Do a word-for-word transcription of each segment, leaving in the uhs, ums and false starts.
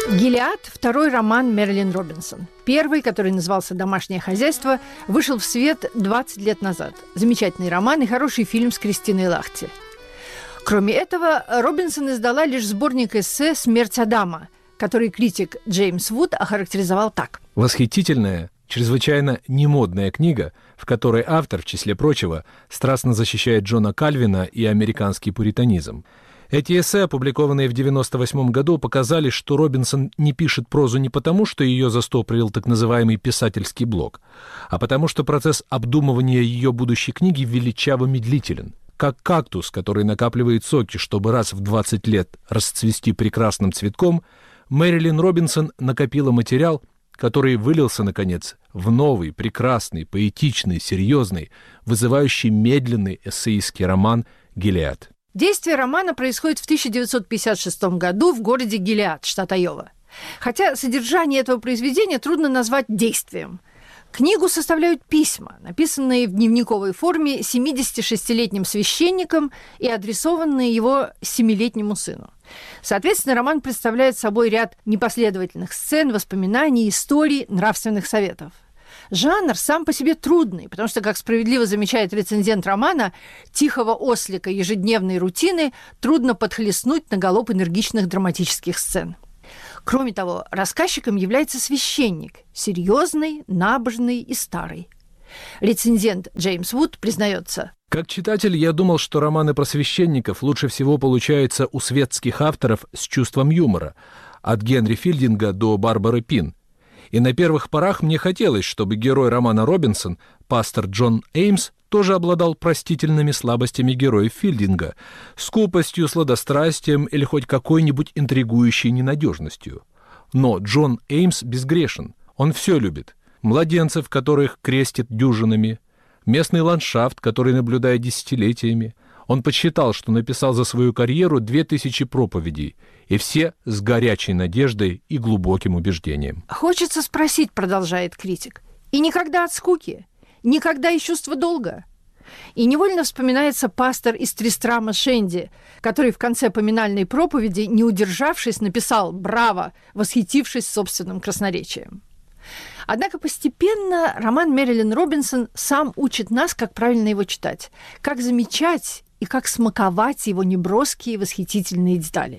«Гилеад» – второй роман Мэрилин Робинсон. Первый, который назывался «Домашнее хозяйство», вышел в свет двадцать лет назад. Замечательный роман и хороший фильм с Кристиной Лахти. Кроме этого, Робинсон издала лишь сборник эссе «Смерть Адама», который критик Джеймс Вуд охарактеризовал так. Восхитительная, чрезвычайно немодная книга, в которой автор, в числе прочего, страстно защищает Джона Кальвина и американский пуританизм. Эти эссе, опубликованные в девяносто восьмом году, показали, что Робинсон не пишет прозу не потому, что ее застопорил так называемый писательский блок, а потому что процесс обдумывания ее будущей книги величаво медлителен. Как кактус, который накапливает соки, чтобы раз в двадцать лет расцвести прекрасным цветком, Мэрилин Робинсон накопила материал, который вылился, наконец, в новый, прекрасный, поэтичный, серьезный, вызывающий медленный эссеистский роман «Гилеад». Действие романа происходит в тысяча девятьсот пятьдесят шестом году в городе Гилеад, штат Айова. Хотя содержание этого произведения трудно назвать действием. Книгу составляют письма, написанные в дневниковой форме семидесятишестилетним священником и адресованные его семилетнему сыну. Соответственно, роман представляет собой ряд непоследовательных сцен, воспоминаний, историй, нравственных советов. Жанр сам по себе трудный, потому что, как справедливо замечает рецензент романа, тихого ослика ежедневной рутины трудно подхлестнуть на галоп энергичных драматических сцен. Кроме того, рассказчиком является священник, серьезный, набожный и старый. Рецензент Джеймс Вуд признается: «Как читатель я думал, что романы про священников лучше всего получаются у светских авторов с чувством юмора, от Генри Филдинга до Барбары Пин. И на первых порах мне хотелось, чтобы герой романа Робинсон, пастор Джон Эймс, тоже обладал простительными слабостями героев Филдинга, скупостью, сладострастием или хоть какой-нибудь интригующей ненадежностью. Но Джон Эймс безгрешен, он все любит. Младенцев, которых крестит дюжинами, местный ландшафт, который наблюдает десятилетиями. Он подсчитал, что написал за свою карьеру две тысячи проповедей, и все с горячей надеждой и глубоким убеждением». «Хочется спросить, — продолжает критик, — и никогда от скуки, никогда из чувства долга?» И невольно вспоминается пастор из Тристрама Шенди, который в конце поминальной проповеди, не удержавшись, написал «Браво!», восхитившись собственным красноречием. Однако постепенно роман Мэрилин Робинсон сам учит нас, как правильно его читать, как замечать и как смаковать его неброские восхитительные детали.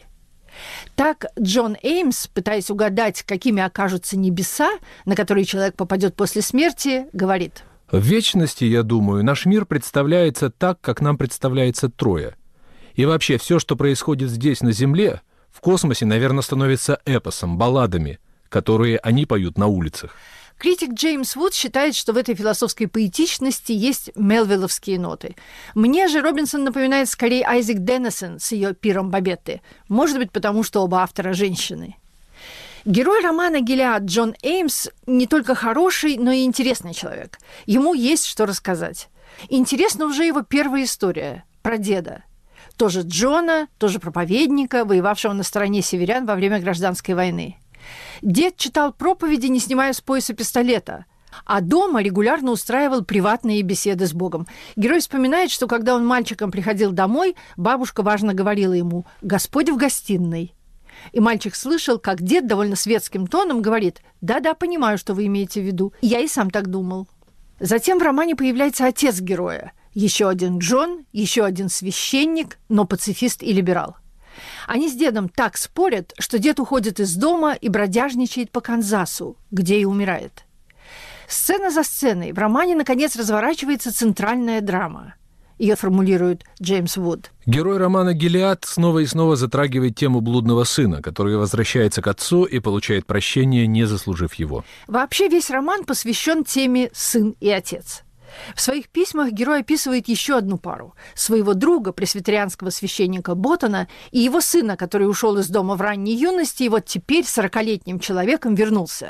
Так Джон Эймс, пытаясь угадать, какими окажутся небеса, на которые человек попадет после смерти, говорит: «В вечности, я думаю, наш мир представляется так, как нам представляется Троя. И вообще все, что происходит здесь, на Земле, в космосе, наверное, становится эпосом, балладами, которые они поют на улицах». Критик Джеймс Вуд считает, что в этой философской поэтичности есть мелвилловские ноты. Мне же Робинсон напоминает скорее Айзек Деннисон с ее «Пиром Бабетты». Может быть, потому что оба автора женщины. Герой романа «Гилеад» Джон Эймс не только хороший, но и интересный человек. Ему есть что рассказать. Интересна уже его первая история про деда. Тоже Джона, тоже проповедника, воевавшего на стороне северян во время гражданской войны. Дед читал проповеди, не снимая с пояса пистолета, а дома регулярно устраивал приватные беседы с Богом. Герой вспоминает, что когда он мальчиком приходил домой, бабушка важно говорила ему «Господь в гостиной». И мальчик слышал, как дед довольно светским тоном говорит: «Да-да, понимаю, что вы имеете в виду. Я и сам так думал». Затем в романе появляется отец героя. Еще один Джон, еще один священник, но пацифист и либерал. Они с дедом так спорят, что дед уходит из дома и бродяжничает по Канзасу, где и умирает. Сцена за сценой в романе, наконец, разворачивается центральная драма. Ее формулирует Джеймс Вуд. Герой романа «Гилеад» снова и снова затрагивает тему блудного сына, который возвращается к отцу и получает прощение, не заслужив его. Вообще весь роман посвящен теме «сын и отец». В своих письмах герой описывает еще одну пару – своего друга, пресвитерианского священника Боттона, и его сына, который ушел из дома в ранней юности и вот теперь сорокалетним человеком вернулся.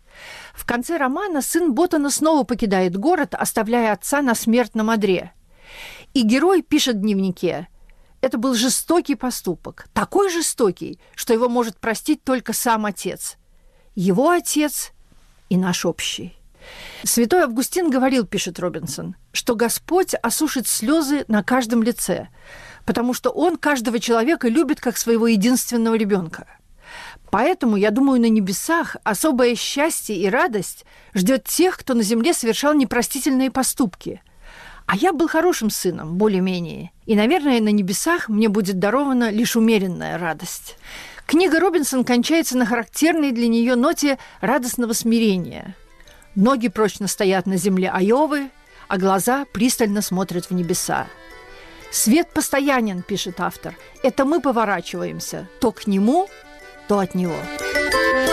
В конце романа сын Боттона снова покидает город, оставляя отца на смертном одре. И герой пишет в дневнике: «Это был жестокий поступок, такой жестокий, что его может простить только сам отец. Его отец и наш общий». Святой Августин говорил, пишет Робинсон, что Господь осушит слезы на каждом лице, потому что Он каждого человека любит как своего единственного ребенка. Поэтому, я думаю, на небесах особое счастье и радость ждет тех, кто на земле совершал непростительные поступки. А я был хорошим сыном, более-менее. И, наверное, на небесах мне будет дарована лишь умеренная радость. Книга Робинсон кончается на характерной для нее ноте радостного смирения. Ноги прочно стоят на земле Айовы, а глаза пристально смотрят в небеса. «Свет постоянен», – пишет автор, – «это мы поворачиваемся то к нему, то от него».